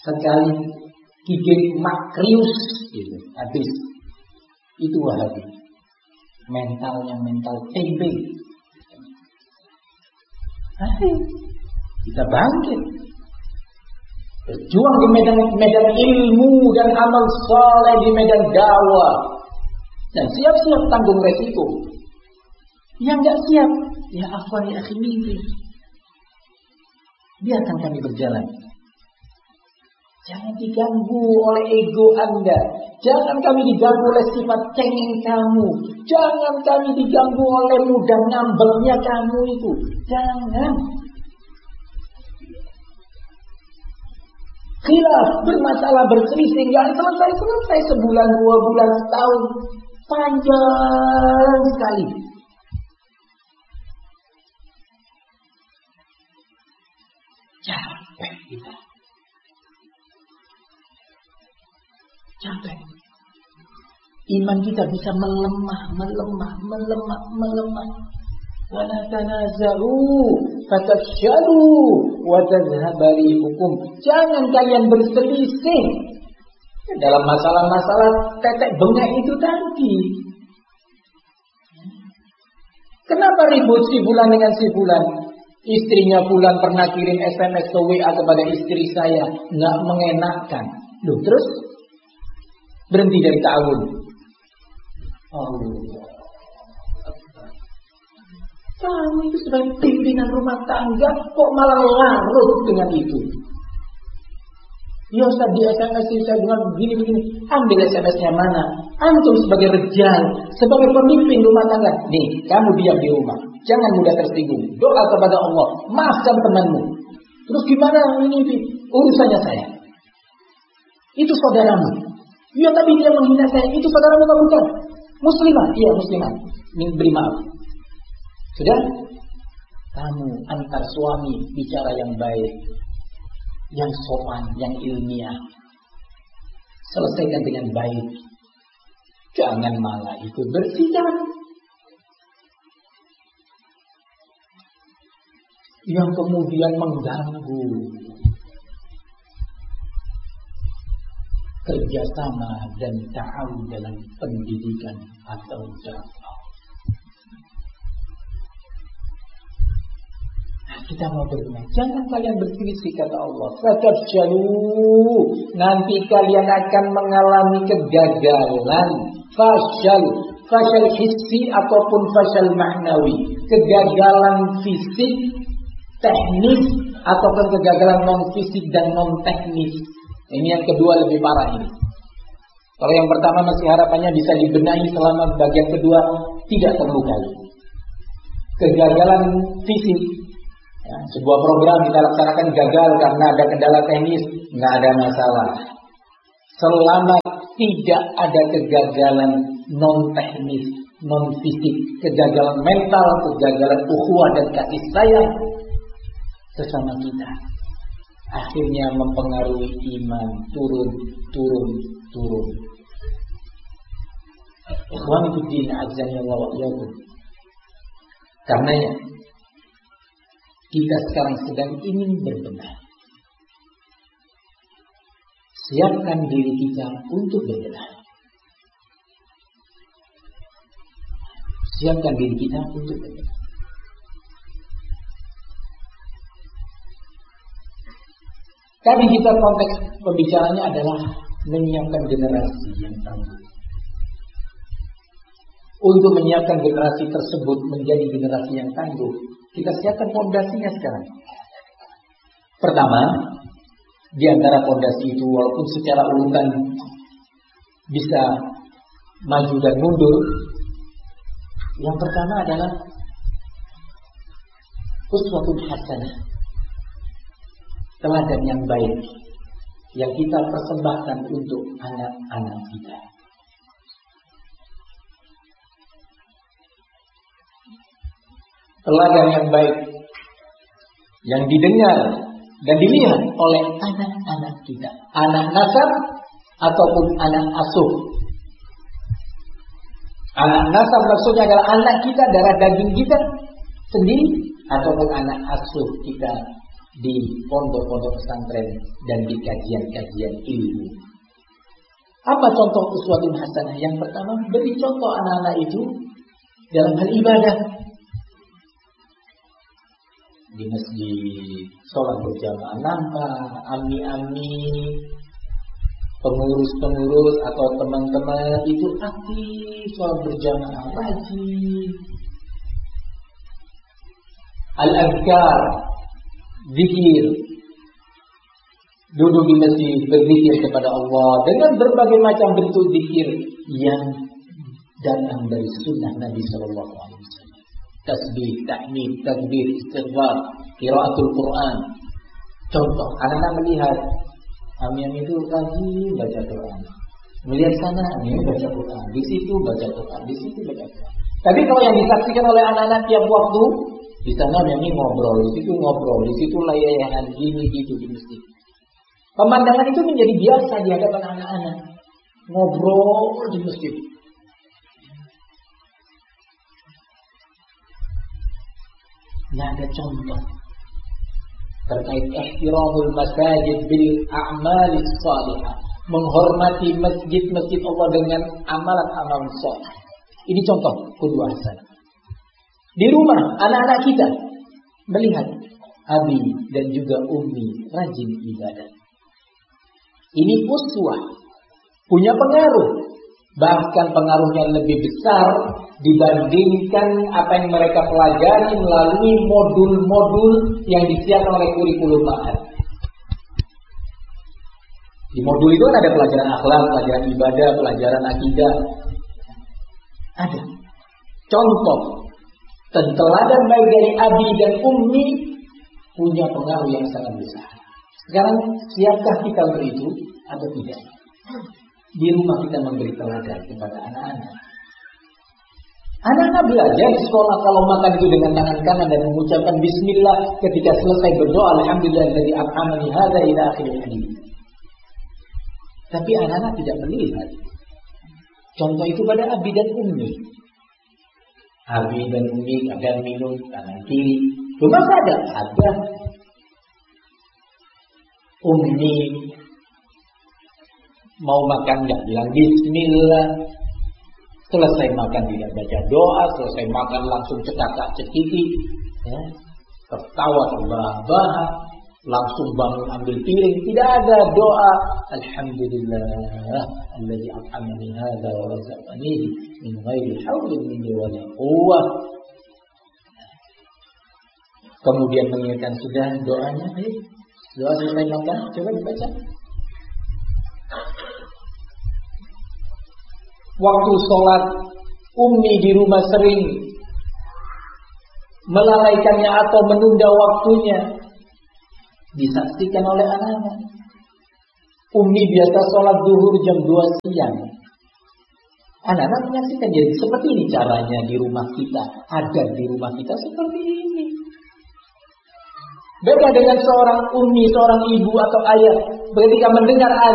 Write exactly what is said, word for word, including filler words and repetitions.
sekali gigit makrius gitu, habis. Itu Wahabi. Mentalnya mental tempe. Ayo, kita bangkit. Berjuang di medan medan ilmu dan amal saleh, di medan dakwah. Dan siap-siap tanggung resiko. Yang enggak siap, ya afwan ya akhi mimpi. Biarkan kami berjalan. Jangan diganggu oleh ego Anda. Jangan kami diganggu oleh sifat cengeng kamu. Jangan kami diganggu oleh mudah ngambelnya kamu itu. Jangan. Khilaf, bermasalah, berselisih, nggak selesai-selesai sebulan, dua bulan, setahun. Panjang sekali. Capek kita. Capek. Iman kita bisa melemah, melemah, melemah, melemah. Wala tanazaru fatafshalu wa tadhhaba rihukum. Jangan kalian berselisih dalam masalah-masalah tetek bengek itu tadi. Kenapa ribut si fulan dengan si fulan? Istrinya fulan pernah kirim S M S atau W A kepada istri saya, nggak mengenakkan. Loh, terus berhenti dari ta'awun. Allah. Kamu itu sebagai pimpinan rumah tangga kok malah larut dengan itu? Ya Ustaz, di S M S saya bilang begini-begini. Ambil S M S-nya mana? Antum sebagai rejal, sebagai pemimpin rumah tangga. Nih, kamu diam di rumah. Jangan mudah tersinggung. Doa kepada Allah. Maafkan temanmu. Terus gimana ini? Urusannya saya. Itu saudaramu. Ya tapi dia menghina saya. Itu saudaramu kan bukan? Muslimah. Iya muslimah. Beri maaf. Sudah? Kamu antar suami bicara yang baik, yang sopan, yang ilmiah. Selesaikan dengan baik. Jangan malah ikut bersidang. Yang kemudian mengganggu kerjasama dan ta'awun dalam pendidikan atau dakwah. Kita mau berguna. Jangan kalian berselisih kata Allah. Fatafshalu. Nanti kalian akan mengalami kegagalan. Fashal. Fashal hissi ataupun fashal maknawi. Kegagalan fisik, teknis, ataupun kegagalan non fisik dan non teknis. Ini yang kedua lebih parah ini. Kalau yang pertama masih harapannya bisa dibenahi selama bagian kedua tidak terlukai. Kegagalan fisik. Ya, sebuah program kita laksanakan gagal karena ada kendala teknis, nggak ada masalah. Selama tidak ada kegagalan non teknis, non fisik, kegagalan mental, kegagalan ukhuwah dan kasih sayang sesama kita, akhirnya mempengaruhi iman turun, turun, turun. Ikhwan fillah, azza wa jalla. Karenanya kita sekarang sedang ingin berbenah. Siapkan diri kita untuk berbenah. Siapkan diri kita untuk berbenah. Tapi kita konteks pembicaranya adalah menyiapkan generasi yang tangguh. Untuk menyiapkan generasi tersebut menjadi generasi yang tangguh, kita siapkan fondasinya sekarang. Pertama, di antara fondasi itu walaupun secara urutan bisa maju dan mundur, yang pertama adalah uswatun hasanah, teladan yang baik yang kita persembahkan untuk anak-anak kita. Teladan yang baik yang didengar dan dilihat oleh anak-anak kita, anak nasab ataupun anak asuh. Anak nasab maksudnya adalah anak kita, darah daging kita sendiri, ataupun anak asuh kita di pondok-pondok pesantren dan di kajian-kajian ilmu. Apa contoh uswatun hasanah? Yang pertama, beri contoh anak-anak itu dalam hal ibadah. Di masjid, sholat berjamaah, nampak ami-ami, pengurus-pengurus atau teman-teman itu aktif sholat berjamaah, rajin. Al-azkar, zikir, duduk di masjid berzikir kepada Allah dengan berbagai macam bentuk zikir yang datang dari sunnah Nabi Sallallahu Alaihi Wasallam. Tasbih, tahmid, takbir, istighfar, qiraatul Quran. Contoh, anak-anak melihat Ami-ami itu rajin baca Quran. Melihat sana, ini baca Quran. Di situ baca Quran, di situ baca Quran. Tapi kalau yang disaksikan oleh anak-anak tiap waktu, di sana Ami-ami ngobrol, di situ ngobrol, di situ layahan gini gitu di masjid. Pemandangan itu menjadi biasa di hadapan anak-anak. Ngobrol di masjid. Tidak ada contoh terkait ihtiramul masajid bil a'malis salihah, menghormati masjid-masjid Allah dengan amalan-amalan saleh. Ini contoh kedua hasanah. Di rumah anak-anak kita melihat abi dan juga ummi rajin ibadah. Ini uswah, punya pengaruh. Bahkan pengaruhnya lebih besar dibandingkan apa yang mereka pelajari melalui modul-modul yang disiapkan oleh kurikulum mahal. Di modul itu kan ada pelajaran akhlak, pelajaran ibadah, pelajaran akidah. Ada. Contoh, teladan baik dari abi dan ummi punya pengaruh yang sangat besar. Sekarang siapkah kita untuk itu atau tidak? Di rumah kita memberi teladan kepada anak-anak. Anak-anak belajar di sekolah kalau makan itu dengan tangan kanan dan mengucapkan bismillah ketika selesai berdoa, alhamdulillahilladzi at'amani hadza ila akhiril hadits. Tapi anak-anak tidak melihat contoh itu pada abi dan ummi. Abi dan ummi kadang minum tangan kiri. Cuma ada ada ummi mau makan nggak bilang bismillah, selesai makan tidak baca doa, selesai makan langsung cekakak cekiki, ya, tertawa terbahak-bahak, langsung bangun ambil piring, tidak ada doa. Alhamdulillah, alladzi at'amani hadza wa razaqani min ghairi haulin minni wa la quwwah. Kemudian mengingatkan sudah doanya, ayo doa selesai makan, coba dibaca. Waktu sholat ummi di rumah sering melalaikannya atau menunda waktunya, disaksikan oleh anak-anak. Ummi biasa sholat zuhur jam dua siang. Anak-anak menyaksikan, jadi seperti ini caranya di rumah kita. Ada di rumah kita seperti ini. Beda dengan seorang ummi, seorang ibu atau ayah. Ketika mendengar